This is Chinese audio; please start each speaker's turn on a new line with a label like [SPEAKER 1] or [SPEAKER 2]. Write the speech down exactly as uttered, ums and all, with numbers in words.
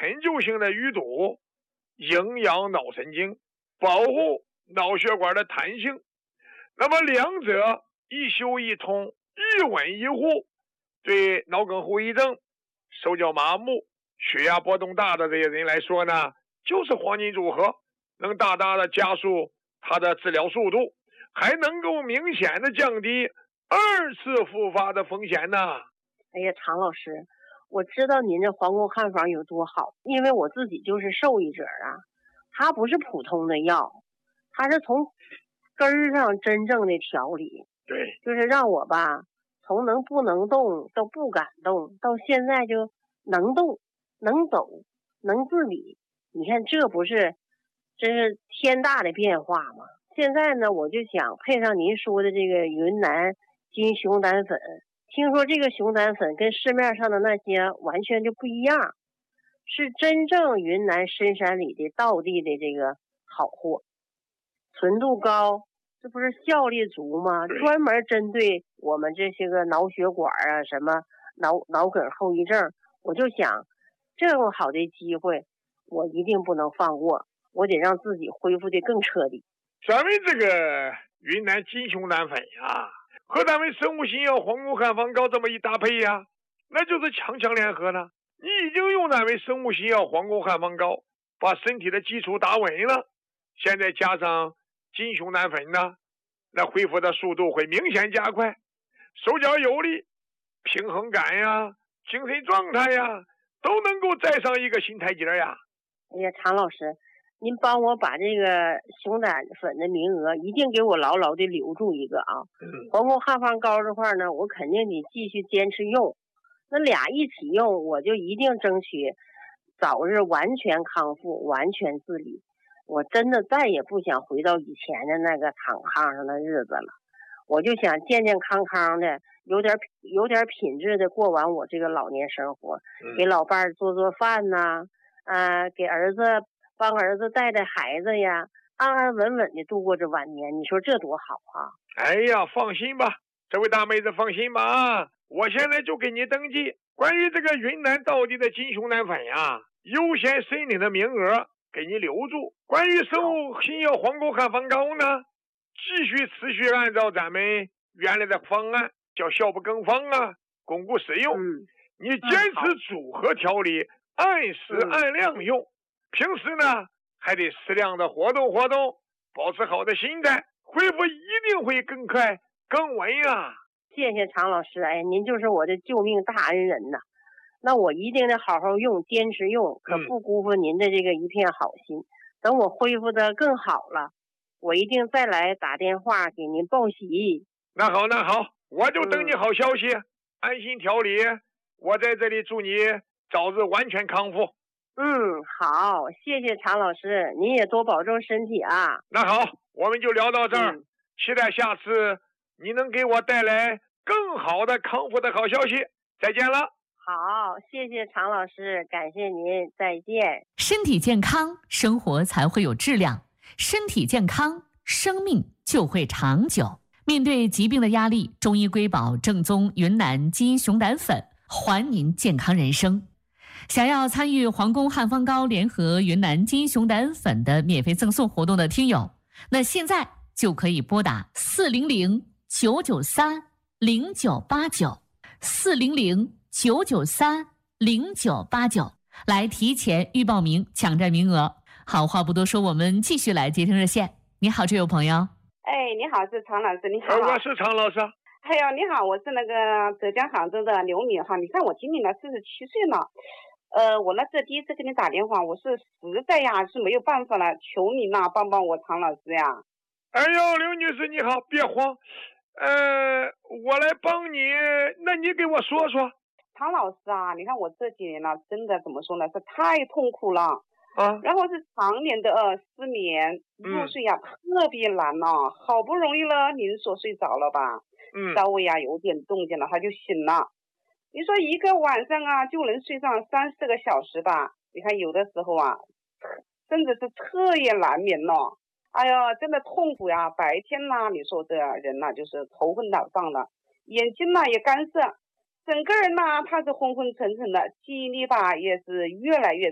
[SPEAKER 1] 陈旧性的淤堵，营养脑神经，保护脑血管的弹性。那么两者一修一通，一稳一护，对脑梗后遗症、手脚麻木、血压波动大的这些人来说呢，就是黄金组合，能大大的加速它的治疗速度，还能够明显的降低二次复发的风险呢。
[SPEAKER 2] 哎呀，常老师，我知道您这黄宫汉方有多好，因为我自己就是受益者啊。它不是普通的药，它是从根儿上真正的调理。
[SPEAKER 1] 对，
[SPEAKER 2] 就是让我吧，从能不能动到不敢动，到现在就能动、能走、能自理。你看，这不是真是天大的变化吗？现在呢，我就想配上您说的这个云南金熊胆粉。听说这个熊胆粉跟市面上的那些完全就不一样，是真正云南深山里的道地的这个好货，纯度高，这不是效力足吗？专门针对我们这些个脑血管啊，什么脑脑梗后遗症，我就想，这么好的机会，我一定不能放过，我得让自己恢复的更彻底。
[SPEAKER 1] 咱们这个云南金熊胆粉呀，和咱们生物新药黄宫汉方膏这么一搭配呀，那就是强强联合了。你已经用咱们生物新药黄宫汉方膏把身体的基础打稳了，现在加上金熊胆粉呢，那恢复的速度会明显加快，手脚有力，平衡感呀，精神状态呀，都能够再上一个新台阶呀。
[SPEAKER 2] 哎呀，常老师，您帮我把这个熊胆粉的名额一定给我牢牢的留住一个啊！
[SPEAKER 1] 嗯、
[SPEAKER 2] 黄宫汉方膏这块呢，我肯定得继续坚持用。那俩一起用，我就一定争取早日完全康复、完全自理。我真的再也不想回到以前的那个躺炕上的日子了，我就想健健康康的，有点有点品质的过完我这个老年生活，
[SPEAKER 1] 嗯、
[SPEAKER 2] 给老伴儿做做饭呐、啊，呃，给儿子帮儿子带带孩子呀，安安稳稳的度过这晚年，你说这多好啊！
[SPEAKER 1] 哎呀，放心吧，这位大妹子放心吧啊！我现在就给你登记，关于这个云南道地的金熊胆粉呀，优先申领的名额给你留住。关于生物新药黄宫汉方膏呢，继续持续按照咱们原来的方案，叫效不更方啊，巩固使用。
[SPEAKER 2] 嗯，
[SPEAKER 1] 你坚持组合调理，按时按量用。嗯、平时呢，还得适量的活动活动，保持好的心态，恢复一定会更快更稳啊！
[SPEAKER 2] 谢谢常老师，哎，您就是我的救命大恩人呐！那我一定得好好用，坚持用，可不辜负您的这个一片好心。嗯、等我恢复的更好了，我一定再来打电话给您报喜。
[SPEAKER 1] 那好，那好，我就等你好消息，嗯、安心调理。我在这里祝你早日完全康复。
[SPEAKER 2] 嗯，好，谢谢常老师，您也多保重身体啊。
[SPEAKER 1] 那好，我们就聊到这儿，嗯、期待下次你能给我带来更好的康复的好消息。再见了。
[SPEAKER 2] 好，谢谢常老师，感谢您，再见。
[SPEAKER 3] 身体健康，生活才会有质量；身体健康，生命就会长久。面对疾病的压力，中医瑰宝正宗云南金熊胆粉，还您健康人生。想要参与黄宫汉方膏联合云南金熊胆粉的免费赠送活动的听友，那现在就可以拨打四零零九九三零九八九四零零九九三零九八九来提前预报名，抢占名额。好话不多说，我们继续来接听热线。你好，这位朋友。
[SPEAKER 4] 哎，你好，是常老师，你好。
[SPEAKER 1] 呃、我是常老师。
[SPEAKER 4] 哎呦，你好，我是那个浙江杭州的刘敏哈。你看我今年呢四十七岁了，呃，我呢这第一次给你打电话，我是实在呀是没有办法了，求你呐帮帮我常老师呀。
[SPEAKER 1] 哎呦，刘女士你好，别慌，呃，我来帮你，那你给我说说。
[SPEAKER 4] 常老师啊，你看我这几年呢，真的怎么说呢，是太痛苦了
[SPEAKER 1] 啊，
[SPEAKER 4] 然后是常年的呃失眠，入睡呀、嗯、特别难呐、啊，好不容易了，您说睡着了吧，
[SPEAKER 1] 嗯，
[SPEAKER 4] 稍微呀有点动静了，他就醒了。你说一个晚上啊就能睡上三四个小时吧？你看有的时候啊，甚至是彻夜难眠了。哎呀，真的痛苦呀！白天呢，你说这人呐、啊、就是头昏脑胀的，眼睛呢也干涩。整个人呢，他是昏昏沉沉的，记忆力吧也是越来越